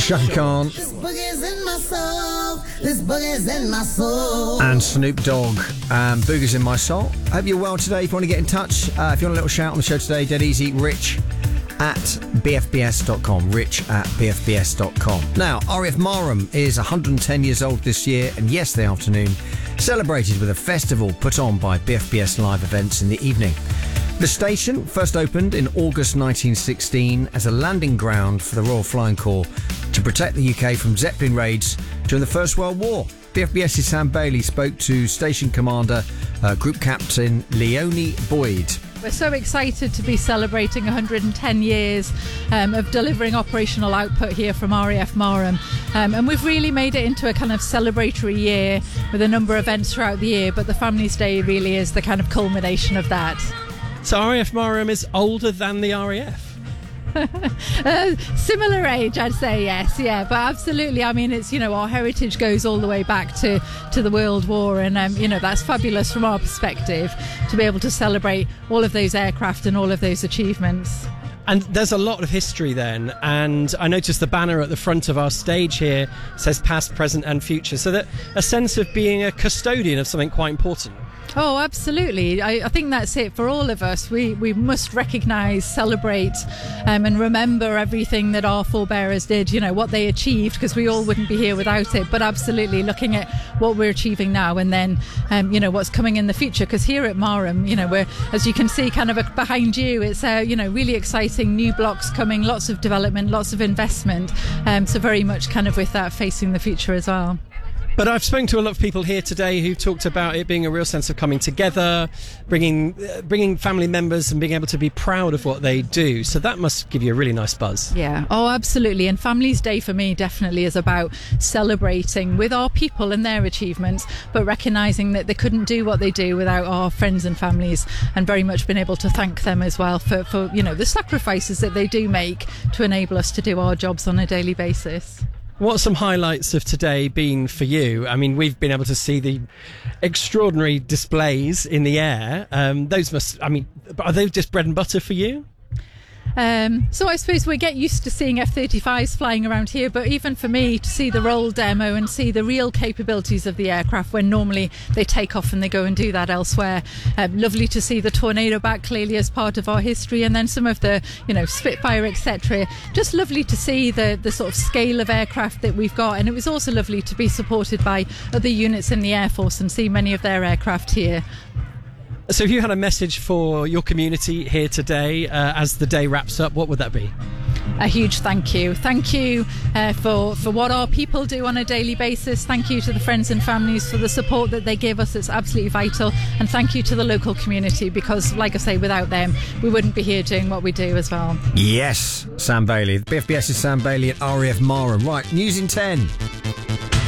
Shaka Khan. This boogie's in my soul. This boogie's in my soul. And Snoop Dogg. Boogie's in my soul. Hope you're well today. If you want to get in touch, if you want a little shout on the show today, dead easy, rich@bfbs.com. rich@bfbs.com. Now, RAF Marham is 110 years old this year, and yesterday afternoon celebrated with a festival put on by BFBS Live Events in the evening. The station first opened in August 1916 as a landing ground for the Royal Flying Corps to protect the UK from Zeppelin raids during the First World War. BFBS's Sam Bailey spoke to Station Commander, Group Captain Leonie Boyd. We're so excited to be celebrating 110 years of delivering operational output here from RAF Marham. And we've really made it into a kind of celebratory year with a number of events throughout the year, but the Families Day really is the kind of culmination of that. So RAF Marham is older than the RAF? Similar age, I'd say, yes, yeah, but absolutely. I mean, it's, our heritage goes all the way back to the World War, and that's fabulous from our perspective to be able to celebrate all of those aircraft and all of those achievements. And there's a lot of history then, and I noticed the banner at the front of our stage here says past, present and future, so that a sense of being a custodian of something quite important. Oh, absolutely. I think that's it for all of us. We must recognise, celebrate and remember everything that our forebearers did, what they achieved, because we all wouldn't be here without it. But absolutely looking at what we're achieving now and then, what's coming in the future. Because here at Marham, we're, as you can see kind of behind you, it's, really exciting new blocks coming, lots of development, lots of investment. So very much kind of with that facing the future as well. But I've spoken to a lot of people here today who talked about it being a real sense of coming together, bringing family members and being able to be proud of what they do. So that must give you a really nice buzz. Yeah, oh, absolutely. And Families Day for me definitely is about celebrating with our people and their achievements, but recognising that they couldn't do what they do without our friends and families, and very much been able to thank them as well for the sacrifices that they do make to enable us to do our jobs on a daily basis. What some highlights of today been for you? I mean, we've been able to see the extraordinary displays in the air. Are they just bread and butter for you? So I suppose we get used to seeing F-35s flying around here, but even for me to see the roll demo and see the real capabilities of the aircraft when normally they take off and they go and do that elsewhere. Lovely to see the Tornado back clearly as part of our history, and then some of the Spitfire, etc. Just lovely to see the sort of scale of aircraft that we've got, and it was also lovely to be supported by other units in the Air Force and see many of their aircraft here. So if you had a message for your community here today as the day wraps up, what would that be? A huge thank you. Thank you for what our people do on a daily basis. Thank you to the friends and families for the support that they give us. It's absolutely vital. And thank you to the local community, because, like I say, without them, we wouldn't be here doing what we do as well. Yes, Sam Bailey. BFBS's Sam Bailey at RAF Marham. Right, News in 10.